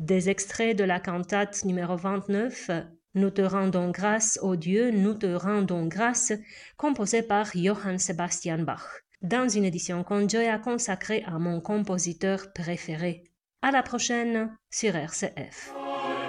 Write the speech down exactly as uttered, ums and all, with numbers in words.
des extraits de la cantate numéro vingt-neuf, Nous te rendons grâce, ô Dieu, nous te rendons grâce, composée par Johann Sebastian Bach, dans une édition Conjoya consacrée à mon compositeur préféré. À la prochaine sur R C F.